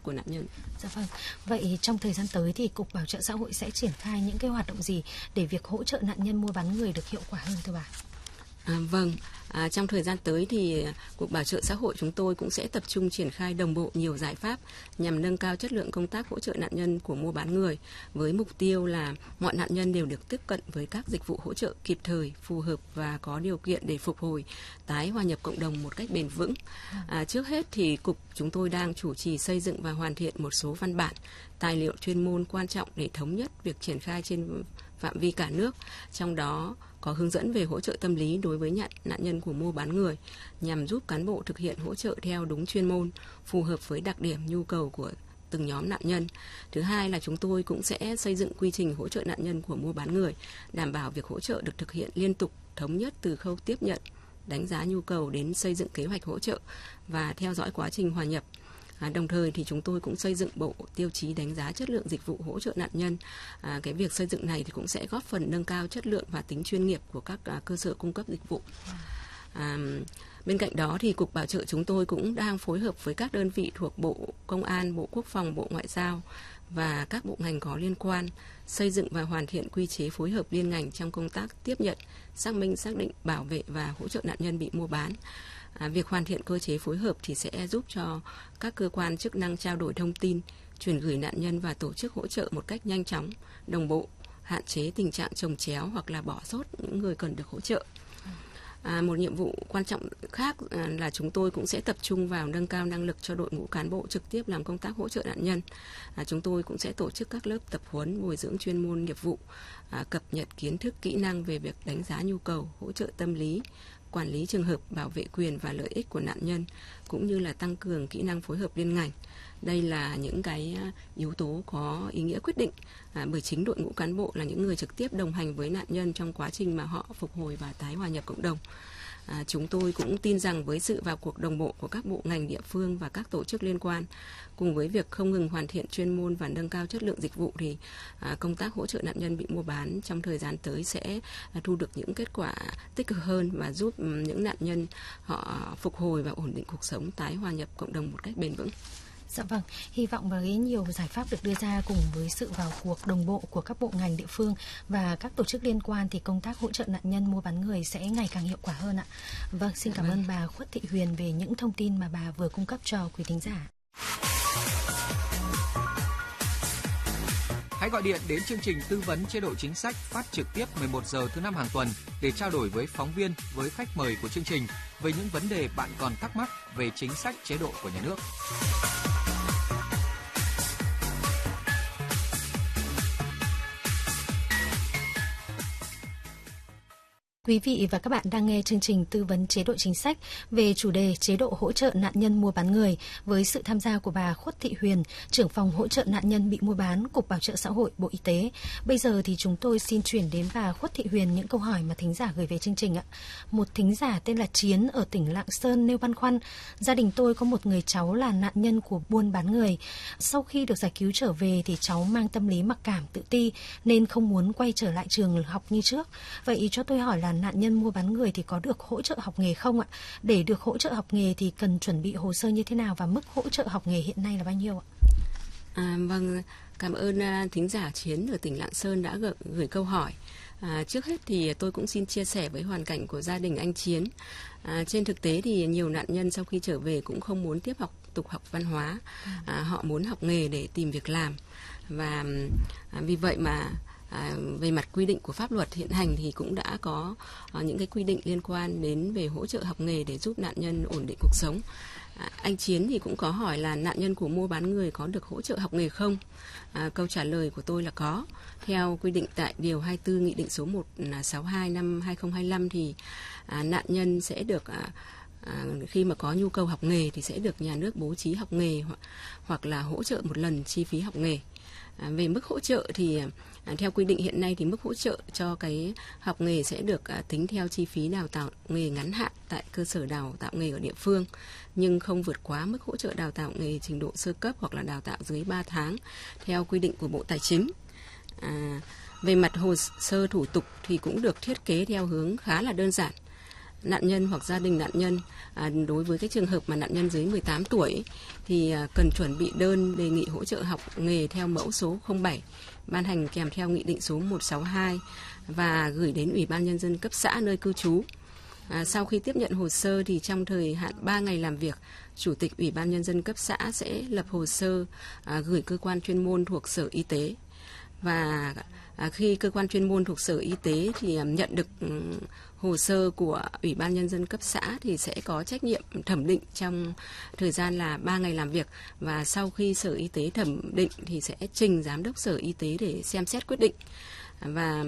của nạn nhân. Dạ vâng. Vậy trong thời gian tới thì Cục Bảo trợ xã hội sẽ triển khai những cái hoạt động gì để việc hỗ trợ nạn nhân mua bán người được hiệu quả hơn thưa bà? Trong thời gian tới thì Cục Bảo trợ xã hội chúng tôi cũng sẽ tập trung triển khai đồng bộ nhiều giải pháp nhằm nâng cao chất lượng công tác hỗ trợ nạn nhân của mua bán người, với mục tiêu là mọi nạn nhân đều được tiếp cận với các dịch vụ hỗ trợ kịp thời, phù hợp và có điều kiện để phục hồi, tái hòa nhập cộng đồng một cách bền vững. Trước hết thì Cục chúng tôi đang chủ trì xây dựng và hoàn thiện một số văn bản, tài liệu chuyên môn quan trọng để thống nhất việc triển khai trên phạm vi cả nước, trong đó có hướng dẫn về hỗ trợ tâm lý đối với nạn nhân của mua bán người, nhằm giúp cán bộ thực hiện hỗ trợ theo đúng chuyên môn, phù hợp với đặc điểm nhu cầu của từng nhóm nạn nhân. Thứ hai là chúng tôi cũng sẽ xây dựng quy trình hỗ trợ nạn nhân của mua bán người, đảm bảo việc hỗ trợ được thực hiện liên tục, thống nhất từ khâu tiếp nhận, đánh giá nhu cầu đến xây dựng kế hoạch hỗ trợ và theo dõi quá trình hòa nhập. Đồng thời thì chúng tôi cũng xây dựng bộ tiêu chí đánh giá chất lượng dịch vụ hỗ trợ nạn nhân. Cái việc xây dựng này thì cũng sẽ góp phần nâng cao chất lượng và tính chuyên nghiệp của các cơ sở cung cấp dịch vụ. Bên cạnh đó thì Cục Bảo trợ chúng tôi cũng đang phối hợp với các đơn vị thuộc Bộ Công an, Bộ Quốc phòng, Bộ Ngoại giao và các bộ ngành có liên quan, xây dựng và hoàn thiện quy chế phối hợp liên ngành trong công tác tiếp nhận, xác minh, xác định, bảo vệ và hỗ trợ nạn nhân bị mua bán. Việc hoàn thiện cơ chế phối hợp thì sẽ giúp cho các cơ quan chức năng trao đổi thông tin, chuyển gửi nạn nhân và tổ chức hỗ trợ một cách nhanh chóng, đồng bộ, hạn chế tình trạng chồng chéo hoặc là bỏ sót những người cần được hỗ trợ. Một nhiệm vụ quan trọng khác là chúng tôi cũng sẽ tập trung vào nâng cao năng lực cho đội ngũ cán bộ trực tiếp làm công tác hỗ trợ nạn nhân. Chúng tôi cũng sẽ tổ chức các lớp tập huấn, bồi dưỡng chuyên môn nghiệp vụ, cập nhật kiến thức, kỹ năng về việc đánh giá nhu cầu, hỗ trợ tâm lý, quản lý trường hợp, bảo vệ quyền và lợi ích của nạn nhân, cũng như là tăng cường kỹ năng phối hợp liên ngành. Đây là những cái yếu tố có ý nghĩa quyết định, bởi chính đội ngũ cán bộ là những người trực tiếp đồng hành với nạn nhân trong quá trình mà họ phục hồi và tái hòa nhập cộng đồng. Chúng tôi cũng tin rằng với sự vào cuộc đồng bộ của các bộ ngành địa phương và các tổ chức liên quan, cùng với việc không ngừng hoàn thiện chuyên môn và nâng cao chất lượng dịch vụ thì công tác hỗ trợ nạn nhân bị mua bán trong thời gian tới sẽ thu được những kết quả tích cực hơn và giúp những nạn nhân họ phục hồi và ổn định cuộc sống, tái hòa nhập cộng đồng một cách bền vững. Dạ vâng, hy vọng với nhiều giải pháp được đưa ra cùng với sự vào cuộc đồng bộ của các bộ ngành địa phương và các tổ chức liên quan thì công tác hỗ trợ nạn nhân mua bán người sẽ ngày càng hiệu quả hơn ạ. Vâng, xin cảm ơn bà Khuất Thị Huyền về những thông tin mà bà vừa cung cấp cho quý thính giả. Hãy gọi điện đến chương trình tư vấn chế độ chính sách phát trực tiếp 11 giờ thứ 5 hàng tuần để trao đổi với phóng viên, với khách mời của chương trình về những vấn đề bạn còn thắc mắc về chính sách chế độ của nhà nước. Quý vị và các bạn đang nghe chương trình tư vấn chế độ chính sách về chủ đề chế độ hỗ trợ nạn nhân mua bán người với sự tham gia của bà Khuất Thị Huyền, trưởng phòng hỗ trợ nạn nhân bị mua bán, Cục Bảo trợ xã hội, Bộ Y tế. Bây giờ thì chúng tôi xin chuyển đến bà Khuất Thị Huyền những câu hỏi mà thính giả gửi về chương trình ạ. Một thính giả tên là Chiến ở tỉnh Lạng Sơn nêu băn khoăn: gia đình tôi có một người cháu là nạn nhân của buôn bán người. Sau khi được giải cứu trở về thì cháu mang tâm lý mặc cảm, tự ti nên không muốn quay trở lại trường học như trước. Vậy cho tôi hỏi là nạn nhân mua bán người thì có được hỗ trợ học nghề không ạ? Để được hỗ trợ học nghề thì cần chuẩn bị hồ sơ như thế nào và mức hỗ trợ học nghề hiện nay là bao nhiêu ạ? Vâng, cảm ơn thính giả Chiến ở tỉnh Lạng Sơn đã gửi câu hỏi. Trước hết thì tôi cũng xin chia sẻ với hoàn cảnh của gia đình anh Chiến. Trên thực tế thì nhiều nạn nhân sau khi trở về cũng không muốn tiếp tục học văn hóa. Họ muốn học nghề để tìm việc làm. Và vì vậy mà về mặt quy định của pháp luật hiện hành thì cũng đã có những cái quy định liên quan đến về hỗ trợ học nghề để giúp nạn nhân ổn định cuộc sống. Anh Chiến thì cũng có hỏi là nạn nhân của mua bán người có được hỗ trợ học nghề không? Câu trả lời của tôi là có. Theo quy định tại Điều 24 Nghị định số 162 năm 2025 thì nạn nhân sẽ được khi mà có nhu cầu học nghề thì sẽ được nhà nước bố trí học nghề hoặc là hỗ trợ một lần chi phí học nghề. Về mức hỗ trợ thì theo quy định hiện nay thì mức hỗ trợ cho cái học nghề sẽ được tính theo chi phí đào tạo nghề ngắn hạn tại cơ sở đào tạo nghề ở địa phương, nhưng không vượt quá mức hỗ trợ đào tạo nghề trình độ sơ cấp hoặc là đào tạo dưới 3 tháng theo quy định của Bộ Tài chính. Về mặt hồ sơ thủ tục thì cũng được thiết kế theo hướng khá là đơn giản. nạn nhân hoặc gia đình nạn nhân. Đối với cái trường hợp mà nạn nhân dưới 18 tuổi thì cần chuẩn bị đơn đề nghị hỗ trợ học nghề theo mẫu số 07 ban hành kèm theo Nghị định số 162 và gửi đến Ủy ban Nhân dân cấp xã nơi cư trú. Sau khi tiếp nhận hồ sơ thì trong thời hạn 3 ngày làm việc, Chủ tịch Ủy ban Nhân dân cấp xã sẽ lập hồ sơ gửi cơ quan chuyên môn thuộc Sở Y tế. Và khi cơ quan chuyên môn thuộc Sở Y tế thì nhận được hồ sơ của Ủy ban Nhân dân cấp xã thì sẽ có trách nhiệm thẩm định trong thời gian là 3 ngày làm việc. Và sau khi Sở Y tế thẩm định thì sẽ trình Giám đốc Sở Y tế để xem xét quyết định. Và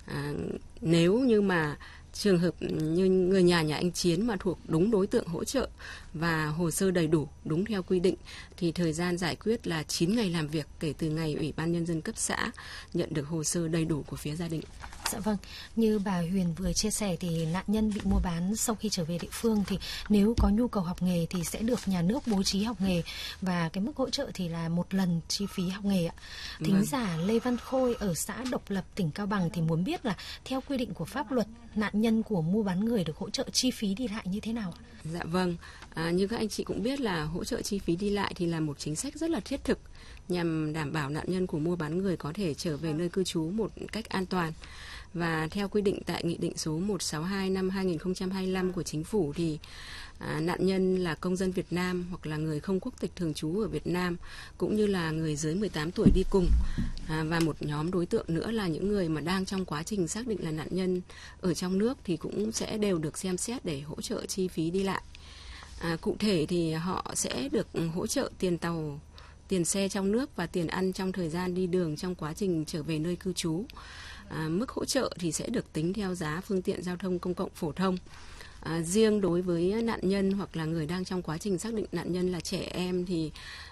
nếu như mà trường hợp như người nhà anh Chiến mà thuộc đúng đối tượng hỗ trợ và hồ sơ đầy đủ đúng theo quy định thì thời gian giải quyết là 9 ngày làm việc kể từ ngày Ủy ban Nhân dân cấp xã nhận được hồ sơ đầy đủ của phía gia đình. Dạ vâng, như bà Huyền vừa chia sẻ thì nạn nhân bị mua bán sau khi trở về địa phương thì nếu có nhu cầu học nghề thì sẽ được nhà nước bố trí học nghề và cái mức hỗ trợ thì là một lần chi phí học nghề ạ. Thính giả Lê Văn Khôi ở xã Độc Lập, tỉnh Cao Bằng thì muốn biết là theo quy định của pháp luật, nạn nhân của mua bán người được hỗ trợ chi phí đi lại như thế nào ạ? Dạ vâng, như các anh chị cũng biết là hỗ trợ chi phí đi lại thì là một chính sách rất là thiết thực nhằm đảm bảo nạn nhân của mua bán người có thể trở về nơi cư trú một cách an toàn. Và theo quy định tại Nghị định số 162 năm 2025 của Chính phủ thì nạn nhân là công dân Việt Nam hoặc là người không quốc tịch thường trú ở Việt Nam cũng như là người dưới 18 tuổi đi cùng và một nhóm đối tượng nữa là những người mà đang trong quá trình xác định là nạn nhân ở trong nước thì cũng sẽ đều được xem xét để hỗ trợ chi phí đi lại. Cụ thể thì họ sẽ được hỗ trợ tiền tàu, tiền xe trong nước và tiền ăn trong thời gian đi đường trong quá trình trở về nơi cư trú. Mức hỗ trợ thì sẽ được tính theo giá phương tiện giao thông công cộng phổ thông. Riêng đối với nạn nhân hoặc là người đang trong quá trình xác định nạn nhân là trẻ em thì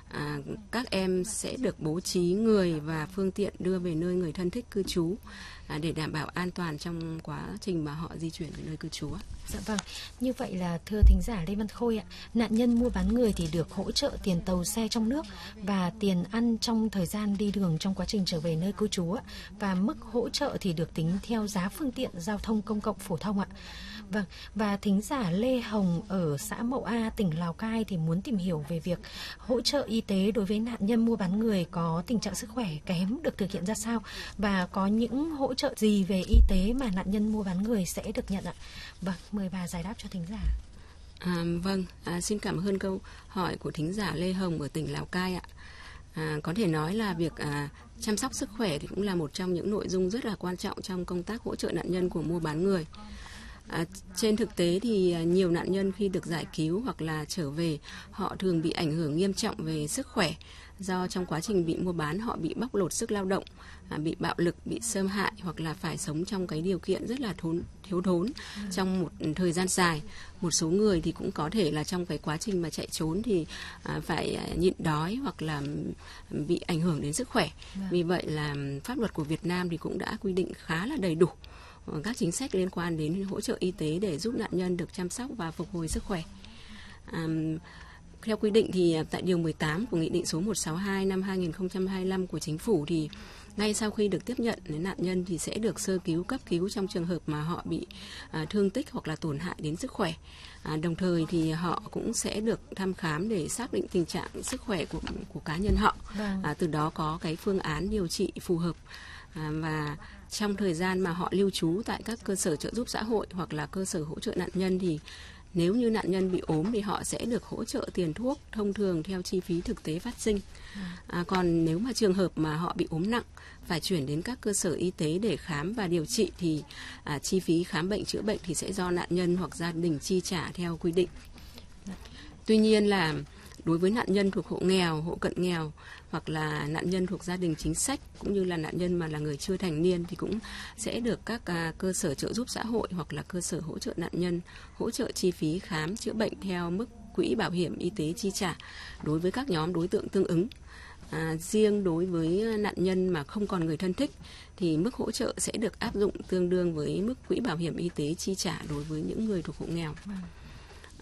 các em sẽ được bố trí người và phương tiện đưa về nơi người thân thích cư trú để đảm bảo an toàn trong quá trình mà họ di chuyển về nơi cư trú. Dạ vâng, như vậy là thưa thính giả Lê Văn Khôi ạ, nạn nhân mua bán người thì được hỗ trợ tiền tàu xe trong nước và tiền ăn trong thời gian đi đường trong quá trình trở về nơi cư trú ạ, và mức hỗ trợ thì được tính theo giá phương tiện giao thông công cộng phổ thông ạ. Vâng, và thính giả Lê Hồng ở xã Mậu A, tỉnh Lào Cai thì muốn tìm hiểu về việc hỗ trợ y tế đối với nạn nhân mua bán người có tình trạng sức khỏe kém được thực hiện ra sao và có những hỗ trợ gì về y tế mà nạn nhân mua bán người sẽ được nhận ạ. Vâng, mời bà giải đáp cho thính giả. Xin cảm ơn câu hỏi của thính giả Lê Hồng ở tỉnh Lào Cai ạ. Có thể nói là việc chăm sóc sức khỏe thì cũng là một trong những nội dung rất là quan trọng trong công tác hỗ trợ nạn nhân của mua bán người. Trên thực tế thì nhiều nạn nhân khi được giải cứu hoặc là trở về, họ thường bị ảnh hưởng nghiêm trọng về sức khỏe do trong quá trình bị mua bán họ bị bóc lột sức lao động, bị bạo lực, bị xâm hại hoặc là phải sống trong cái điều kiện rất là thiếu thốn trong một thời gian dài. Một số người thì cũng có thể là trong cái quá trình mà chạy trốn thì phải nhịn đói hoặc là bị ảnh hưởng đến sức khỏe. Vì vậy là pháp luật của Việt Nam thì cũng đã quy định khá là đầy đủ các chính sách liên quan đến hỗ trợ y tế để giúp nạn nhân được chăm sóc và phục hồi sức khỏe. Theo quy định thì tại điều 18 của Nghị định số 162 năm 2025 của Chính phủ thì ngay sau khi được tiếp nhận đến nạn nhân thì sẽ được sơ cứu, cấp cứu trong trường hợp mà họ bị thương tích hoặc là tổn hại đến sức khỏe. Đồng thời thì họ cũng sẽ được thăm khám để xác định tình trạng sức khỏe của cá nhân họ. Từ đó có cái phương án điều trị phù hợp. Và trong thời gian mà họ lưu trú tại các cơ sở trợ giúp xã hội hoặc là cơ sở hỗ trợ nạn nhân thì nếu như nạn nhân bị ốm thì họ sẽ được hỗ trợ tiền thuốc thông thường theo chi phí thực tế phát sinh. Còn nếu mà trường hợp mà họ bị ốm nặng phải chuyển đến các cơ sở y tế để khám và điều trị thì chi phí khám bệnh chữa bệnh thì sẽ do nạn nhân hoặc gia đình chi trả theo quy định. Tuy nhiên là đối với nạn nhân thuộc hộ nghèo, hộ cận nghèo hoặc là nạn nhân thuộc gia đình chính sách cũng như là nạn nhân mà là người chưa thành niên thì cũng sẽ được các cơ sở trợ giúp xã hội hoặc là cơ sở hỗ trợ nạn nhân hỗ trợ chi phí khám chữa bệnh theo mức quỹ bảo hiểm y tế chi trả đối với các nhóm đối tượng tương ứng. Riêng đối với nạn nhân mà không còn người thân thích thì mức hỗ trợ sẽ được áp dụng tương đương với mức quỹ bảo hiểm y tế chi trả đối với những người thuộc hộ nghèo.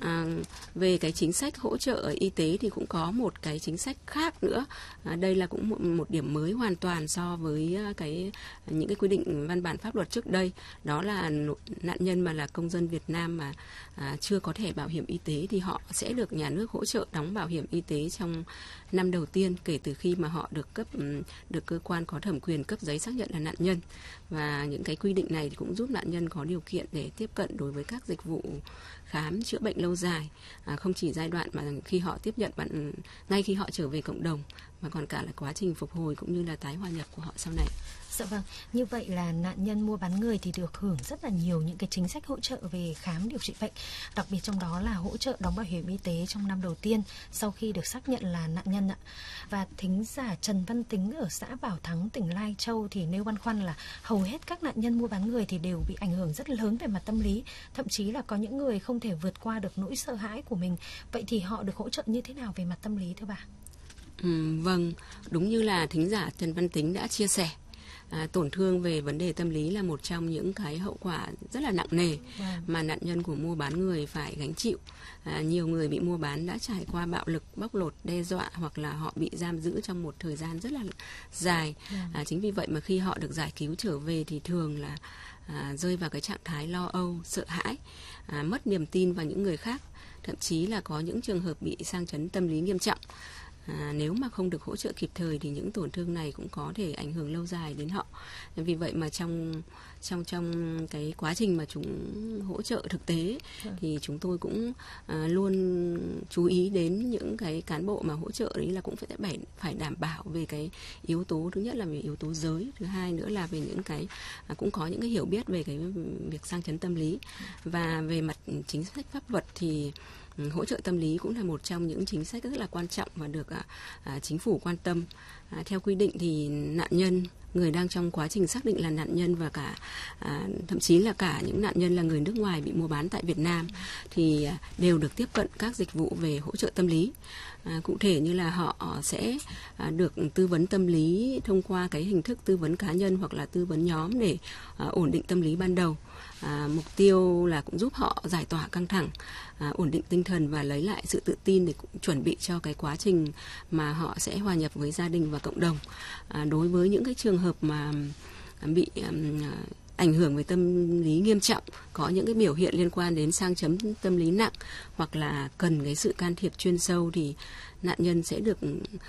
Về cái chính sách hỗ trợ y tế thì cũng có một cái chính sách khác nữa. Đây là cũng một điểm mới hoàn toàn so với những cái quy định văn bản pháp luật trước đây. Đó là nạn nhân mà là công dân Việt Nam mà chưa có thẻ bảo hiểm y tế thì họ sẽ được nhà nước hỗ trợ đóng bảo hiểm y tế trong năm đầu tiên kể từ khi mà họ được cơ quan có thẩm quyền cấp giấy xác nhận là nạn nhân. Và những cái quy định này thì cũng giúp nạn nhân có điều kiện để tiếp cận đối với các dịch vụ khám chữa bệnh lâu dài, không chỉ giai đoạn mà khi họ tiếp nhận ngay khi họ trở về cộng đồng, mà còn cả là quá trình phục hồi cũng như là tái hòa nhập của họ sau này. Dạ vâng, như vậy là nạn nhân mua bán người thì được hưởng rất là nhiều những cái chính sách hỗ trợ về khám điều trị bệnh, đặc biệt trong đó là hỗ trợ đóng bảo hiểm y tế trong năm đầu tiên sau khi được xác nhận là nạn nhân ạ. Và thính giả Trần Văn Tính ở xã Bảo Thắng, tỉnh Lai Châu thì nêu băn khoăn là hầu hết các nạn nhân mua bán người thì đều bị ảnh hưởng rất lớn về mặt tâm lý, thậm chí là có những người không thể vượt qua được nỗi sợ hãi của mình. Vậy thì họ được hỗ trợ như thế nào về mặt tâm lý thưa bà? Vâng, đúng như là thính giả Trần Văn Tính đã chia sẻ. Tổn thương về vấn đề tâm lý là một trong những cái hậu quả rất là nặng nề mà nạn nhân của mua bán người phải gánh chịu. Nhiều người bị mua bán đã trải qua bạo lực, bóc lột, đe dọa hoặc là họ bị giam giữ trong một thời gian rất là dài. Chính vì vậy mà khi họ được giải cứu trở về thì thường là rơi vào cái trạng thái lo âu, sợ hãi, mất niềm tin vào những người khác. Thậm chí là có những trường hợp bị sang chấn tâm lý nghiêm trọng. Nếu mà không được hỗ trợ kịp thời thì những tổn thương này cũng có thể ảnh hưởng lâu dài đến họ. Vì vậy mà trong cái quá trình mà chúng hỗ trợ thực tế thì chúng tôi cũng luôn chú ý đến những cái cán bộ mà hỗ trợ đấy là cũng phải đảm bảo về cái yếu tố, thứ nhất là về yếu tố giới, thứ hai nữa là về những cái cũng có những cái hiểu biết về cái việc sang chấn tâm lý. Và về mặt chính sách pháp luật thì hỗ trợ tâm lý cũng là một trong những chính sách rất là quan trọng và được chính phủ quan tâm. Theo quy định thì nạn nhân, người đang trong quá trình xác định là nạn nhân và cả thậm chí là cả những nạn nhân là người nước ngoài bị mua bán tại Việt Nam thì đều được tiếp cận các dịch vụ về hỗ trợ tâm lý. Cụ thể như là họ sẽ được tư vấn tâm lý thông qua cái hình thức tư vấn cá nhân hoặc là tư vấn nhóm để ổn định tâm lý ban đầu. Mục tiêu là cũng giúp họ giải tỏa căng thẳng, ổn định tinh thần và lấy lại sự tự tin để chuẩn bị cho cái quá trình mà họ sẽ hòa nhập với gia đình và cộng đồng. Đối với những cái trường hợp mà bị ảnh hưởng về tâm lý nghiêm trọng, có những cái biểu hiện liên quan đến sang chấn tâm lý nặng hoặc là cần cái sự can thiệp chuyên sâu thì nạn nhân sẽ được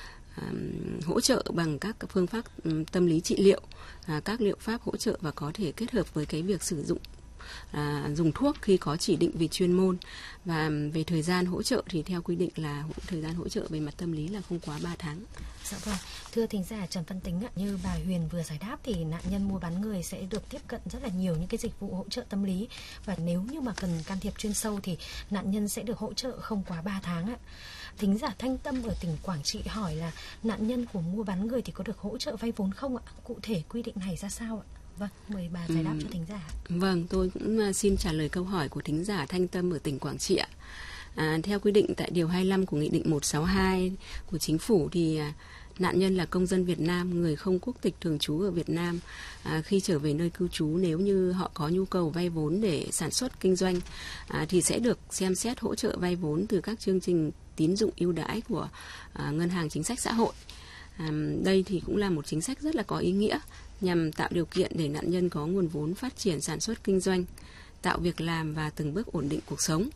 hỗ trợ bằng các phương pháp tâm lý trị liệu, các liệu pháp hỗ trợ và có thể kết hợp với cái việc sử dụng dùng thuốc khi có chỉ định về chuyên môn. Và về thời gian hỗ trợ thì theo quy định là thời gian hỗ trợ về mặt tâm lý là không quá 3 tháng. Dạ vâng, thưa thính giả Trần Văn Tính ạ, như bà Huyền vừa giải đáp thì nạn nhân mua bán người sẽ được tiếp cận rất là nhiều những cái dịch vụ hỗ trợ tâm lý, và nếu như mà cần can thiệp chuyên sâu thì nạn nhân sẽ được hỗ trợ không quá 3 tháng ạ. Thính giả Thanh Tâm ở tỉnh Quảng Trị hỏi là nạn nhân của mua bán người thì có được hỗ trợ vay vốn không ạ? Cụ thể quy định này ra sao ạ? Vâng, mời bà giải đáp cho thính giả. Vâng, tôi cũng xin trả lời câu hỏi của thính giả Thanh Tâm ở tỉnh Quảng Trị ạ. Theo quy định tại điều 25 của Nghị định 162 của Chính phủ thì nạn nhân là công dân Việt Nam, người không quốc tịch thường trú ở Việt Nam, khi trở về nơi cư trú nếu như họ có nhu cầu vay vốn để sản xuất kinh doanh thì sẽ được xem xét hỗ trợ vay vốn từ các chương trình tín dụng ưu đãi của Ngân hàng Chính sách Xã hội. Đây thì cũng là một chính sách rất là có ý nghĩa nhằm tạo điều kiện để nạn nhân có nguồn vốn phát triển sản xuất kinh doanh, tạo việc làm và từng bước ổn định cuộc sống.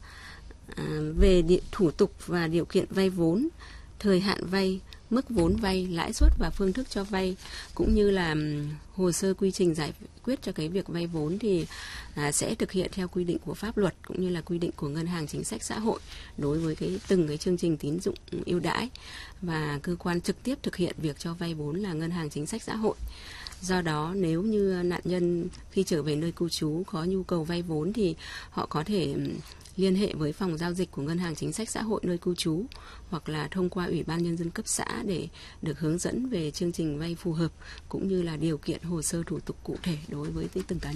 Về thủ tục và điều kiện vay vốn, thời hạn vay, mức vốn vay, lãi suất và phương thức cho vay cũng như là hồ sơ quy trình giải quyết cho cái việc vay vốn thì sẽ thực hiện theo quy định của pháp luật cũng như là quy định của Ngân hàng Chính sách Xã hội đối với từng cái chương trình tín dụng ưu đãi, và cơ quan trực tiếp thực hiện việc cho vay vốn là Ngân hàng Chính sách Xã hội. Do đó nếu như nạn nhân khi trở về nơi cư trú có nhu cầu vay vốn thì họ có thể liên hệ với phòng giao dịch của Ngân hàng Chính sách Xã hội nơi cư trú hoặc là thông qua Ủy ban Nhân dân cấp xã để được hướng dẫn về chương trình vay phù hợp cũng như là điều kiện hồ sơ thủ tục cụ thể đối với từng cá nhân.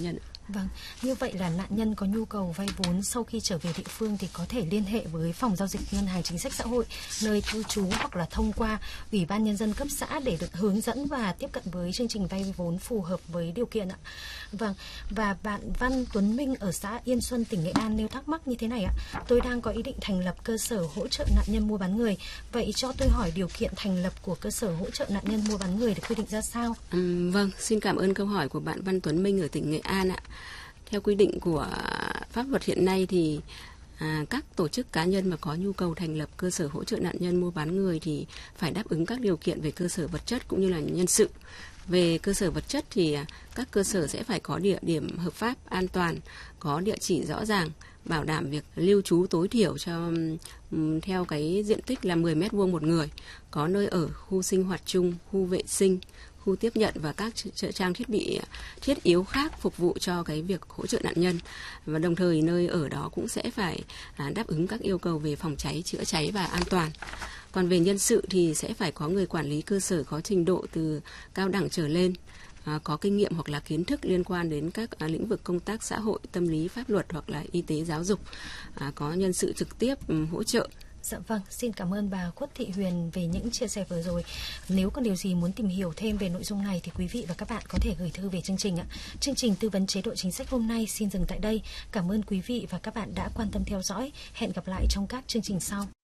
Vâng, như vậy là nạn nhân có nhu cầu vay vốn sau khi trở về địa phương thì có thể liên hệ với phòng giao dịch Ngân hàng Chính sách Xã hội nơi cư trú hoặc là thông qua Ủy ban Nhân dân cấp xã để được hướng dẫn và tiếp cận với chương trình vay vốn phù hợp với điều kiện ạ. Vâng, và bạn Văn Tuấn Minh ở xã Yên Xuân, tỉnh Nghệ An nêu thắc mắc như thế này ạ. Tôi đang có ý định thành lập cơ sở hỗ trợ nạn nhân mua bán người. Vậy cho tôi hỏi điều kiện thành lập của cơ sở hỗ trợ nạn nhân mua bán người được quy định ra sao? Vâng, xin cảm ơn câu hỏi của bạn Văn Tuấn Minh ở tỉnh Nghệ An ạ. Theo quy định của pháp luật hiện nay thì các tổ chức cá nhân mà có nhu cầu thành lập cơ sở hỗ trợ nạn nhân mua bán người thì phải đáp ứng các điều kiện về cơ sở vật chất cũng như là nhân sự. Về cơ sở vật chất thì các cơ sở sẽ phải có địa điểm hợp pháp, an toàn, có địa chỉ rõ ràng, bảo đảm việc lưu trú tối thiểu theo cái diện tích là 10 m² một người, có nơi ở, khu sinh hoạt chung, khu vệ sinh, khu tiếp nhận và các trang thiết bị thiết yếu khác phục vụ cho cái việc hỗ trợ nạn nhân. Và đồng thời nơi ở đó cũng sẽ phải đáp ứng các yêu cầu về phòng cháy, chữa cháy và an toàn. Còn về nhân sự thì sẽ phải có người quản lý cơ sở có trình độ từ cao đẳng trở lên, có kinh nghiệm hoặc là kiến thức liên quan đến các lĩnh vực công tác xã hội, tâm lý, pháp luật hoặc là y tế, giáo dục, có nhân sự trực tiếp hỗ trợ. Dạ vâng, xin cảm ơn bà Khuất Thị Huyền về những chia sẻ vừa rồi. Nếu có điều gì muốn tìm hiểu thêm về nội dung này thì quý vị và các bạn có thể gửi thư về chương trình ạ. Chương trình tư vấn chế độ chính sách hôm nay xin dừng tại đây. Cảm ơn quý vị và các bạn đã quan tâm theo dõi. Hẹn gặp lại trong các chương trình sau.